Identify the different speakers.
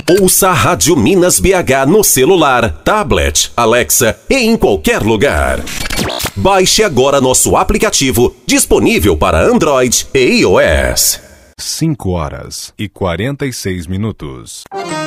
Speaker 1: Ouça a Rádio Minas BH no celular, tablet, Alexa e em qualquer lugar. Baixe agora nosso aplicativo, disponível para Android e iOS.
Speaker 2: 5 horas e 46 minutos.